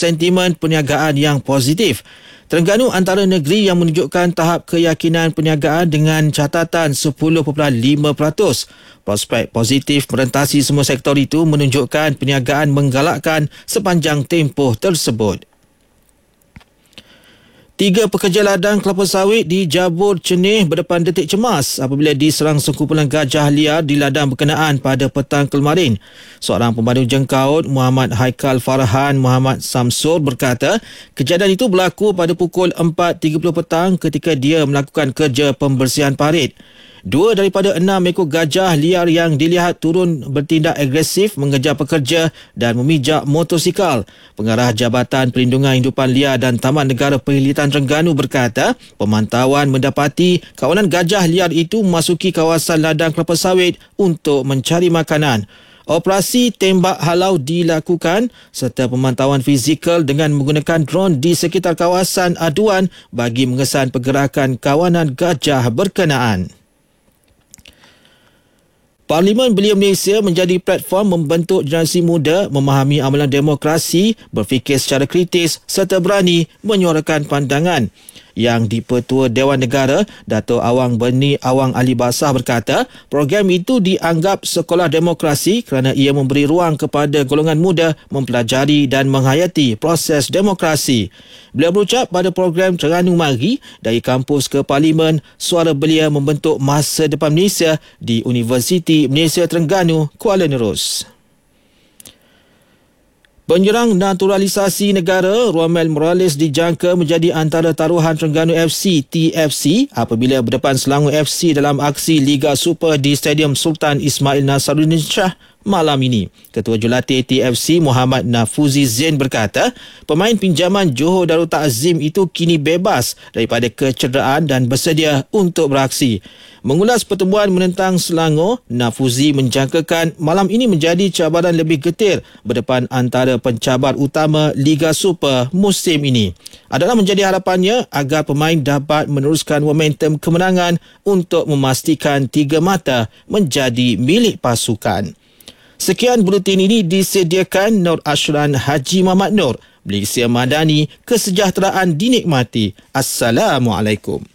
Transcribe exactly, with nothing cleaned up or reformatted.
sentimen perniagaan yang positif. Terengganu antara negeri yang menunjukkan tahap keyakinan perniagaan dengan catatan sepuluh perpuluhan lima peratus. Prospek positif merentasi semua sektor itu menunjukkan perniagaan menggalakkan sepanjang tempoh tersebut. Tiga pekerja ladang kelapa sawit di Jabur Cenih berdepan detik cemas apabila diserang sekumpulan gajah liar di ladang berkenaan pada petang kemarin. Seorang pemandu jengkaut Muhammad Haikal Farhan Muhammad Samsul berkata kejadian itu berlaku pada pukul empat tiga puluh petang ketika dia melakukan kerja pembersihan parit. Dua daripada enam ekor gajah liar yang dilihat turun bertindak agresif mengejar pekerja dan memijak motosikal. Pengarah Jabatan Perlindungan Hidupan Liar dan Taman Negara Perhilitan Terengganu berkata, pemantauan mendapati kawanan gajah liar itu memasuki kawasan ladang kelapa sawit untuk mencari makanan. Operasi tembak halau dilakukan serta pemantauan fizikal dengan menggunakan drone di sekitar kawasan aduan bagi mengesan pergerakan kawanan gajah berkenaan. Parlimen Belia Malaysia menjadi platform membentuk generasi muda memahami amalan demokrasi, berfikir secara kritis serta berani menyuarakan pandangan. Yang di-Pertua Dewan Negara, Dato' Awang Berni Awang Ahli Bahasa berkata, program itu dianggap sekolah demokrasi kerana ia memberi ruang kepada golongan muda mempelajari dan menghayati proses demokrasi. Beliau berucap pada program Terengganu Mari dari kampus ke Parlimen, suara belia membentuk masa depan Malaysia di Universiti Malaysia Terengganu, Kuala Nerus. Penyerang naturalisasi negara Romel Morales dijangka menjadi antara taruhan Terengganu F C T F C apabila berdepan Selangor F C dalam aksi Liga Super di Stadium Sultan Ismail Nasaruddin Shah malam ini. Ketua Jurulatih T F C Muhammad Nafuzi Zain berkata, pemain pinjaman Johor Darul Ta'zim itu kini bebas daripada kecederaan dan bersedia untuk beraksi. Mengulas pertemuan menentang Selangor, Nafuzi menjangkakan malam ini menjadi cabaran lebih getir berdepan antara pencabar utama Liga Super musim ini. Adalah menjadi harapannya agar pemain dapat meneruskan momentum kemenangan untuk memastikan tiga mata menjadi milik pasukan. Sekian buletin ini disediakan Nur Ashran Haji Muhammad Nur. Malaysia Madani, kesejahteraan dinikmati. Assalamualaikum.